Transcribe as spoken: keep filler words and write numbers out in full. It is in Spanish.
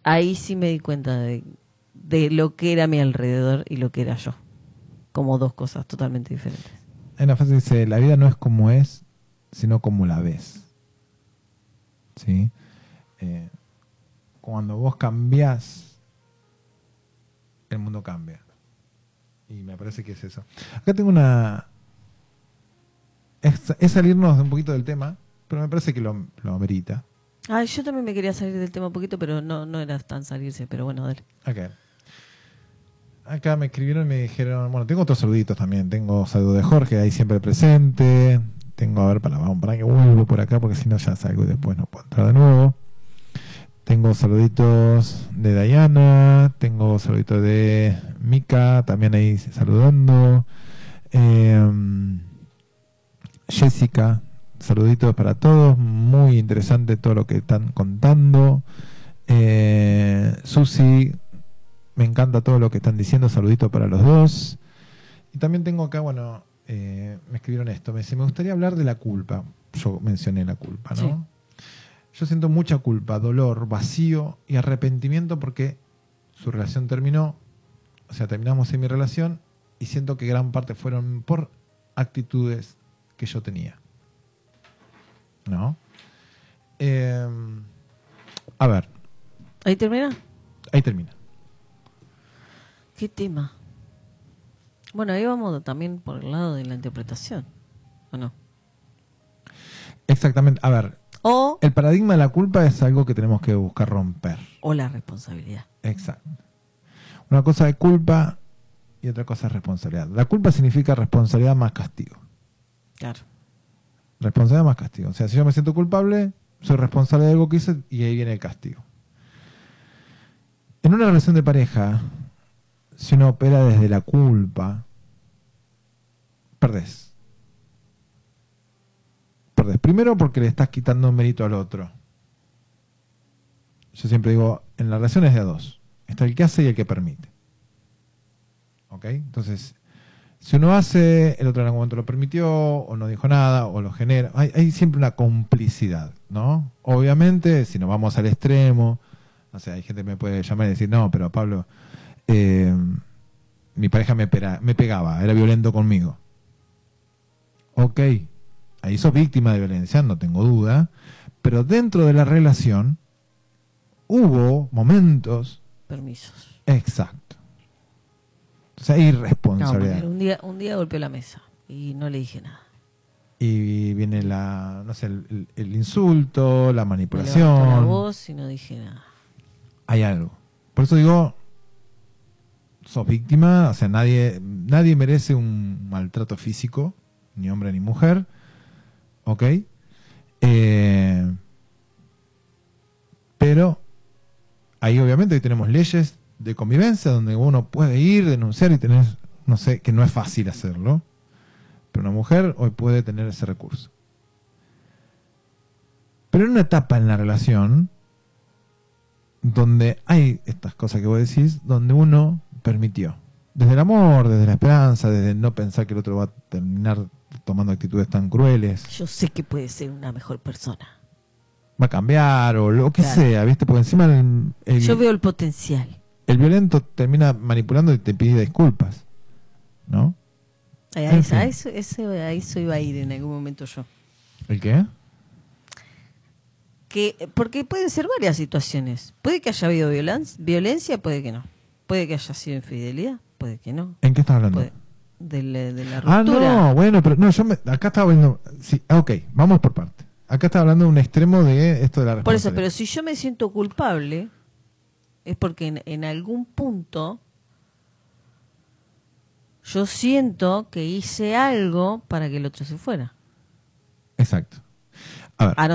ahí sí me di cuenta de, de lo que era a mi alrededor y lo que era yo. Como dos cosas totalmente diferentes. Hay una frase que dice, la vida no es como es, sino como la ves. ¿Sí? Eh, cuando vos cambiás, el mundo cambia. Y me parece que es eso. Acá tengo una... Es, es salirnos un poquito del tema, pero me parece que lo, lo amerita. Ah, yo también me quería salir del tema un poquito, pero no, no era tan salirse, pero bueno, dale. Okay. Acá me escribieron y me dijeron, bueno, tengo otros saluditos también. Tengo saludo de Jorge, ahí siempre presente. Tengo, a ver, para, vamos, para que vuelvo por acá, porque si no ya salgo y después no puedo entrar de nuevo. Tengo saluditos de Dayana, tengo saluditos de Mika, también ahí saludando. Eh, Jessica, saluditos para todos, muy interesante todo lo que están contando. Eh, Susi, me encanta todo lo que están diciendo, saluditos para los dos. Y también tengo acá, bueno, eh, me escribieron esto, me dice, me gustaría hablar de la culpa. Yo mencioné la culpa, ¿no? Sí. Yo siento mucha culpa, dolor, vacío y arrepentimiento porque su relación terminó, o sea, terminamos en mi relación y siento que gran parte fueron por actitudes que yo tenía. ¿No? Eh, a ver. ¿Ahí termina? Ahí termina. ¿Qué tema? Bueno, ahí vamos también por el lado de la interpretación, ¿o no? Exactamente. A ver. O, el paradigma de la culpa es algo que tenemos que buscar romper. o la responsabilidad. Exacto. Una cosa es culpa y otra cosa es responsabilidad. La culpa significa responsabilidad más castigo. Claro. Responsabilidad más castigo. O sea, si yo me siento culpable, soy responsable de algo que hice y ahí viene el castigo. En una relación de pareja, si uno opera desde la culpa, perdés. Perdés. Primero porque le estás quitando un mérito al otro. Yo siempre digo, en la relación es de a dos. Está el que hace y el que permite. ¿Ok? Entonces, si uno hace, el otro en algún momento lo permitió, o no dijo nada, o lo genera. Hay, hay siempre una complicidad, ¿no? Obviamente, si nos vamos al extremo, o sea, hay gente que me puede llamar y decir, no, pero Pablo, eh, mi pareja me, pera, me pegaba, era violento conmigo. Ok, ahí sos víctima de violencia, no tengo duda, pero dentro de la relación hubo momentos... Permisos. Exacto. O sea, irresponsabilidad. No, un día, un día golpeó la mesa y no le dije nada. Y viene la, no sé, el, el insulto, la manipulación. Me levantó la voz y no dije nada. Hay algo. Por eso digo, sos víctima, o sea, nadie, nadie merece un maltrato físico, ni hombre ni mujer. ¿Ok? Eh, pero ahí obviamente tenemos leyes de convivencia donde uno puede ir, denunciar y tener, no sé, que no es fácil hacerlo, pero una mujer hoy puede tener ese recurso. Pero en una etapa en la relación donde hay estas cosas que vos decís, donde uno permitió, desde el amor, desde la esperanza, desde no pensar que el otro va a terminar tomando actitudes tan crueles. Yo sé que puede ser una mejor persona. Va a cambiar o lo que Claro. sea, ¿viste? Porque encima el, el, Yo veo el potencial. el violento termina manipulando y te pide disculpas, ¿no? Ahí, En ahí, fin. a eso, eso, a eso iba a ir en algún momento yo. ¿El qué? Que, porque pueden ser varias situaciones. Puede que haya habido violan- violencia, puede que no. Puede que haya sido infidelidad, puede que no. ¿En qué estás hablando? Puede- de, la, de la Ah, ruptura. no, bueno, pero no, yo me, acá estaba viendo, sí, ok, vamos por parte. Acá estaba hablando de un extremo de esto de la Por eso, responsabilidad. pero si yo me siento culpable, es porque en, en algún punto yo siento que hice algo para que el otro se fuera. Exacto. A ver. A no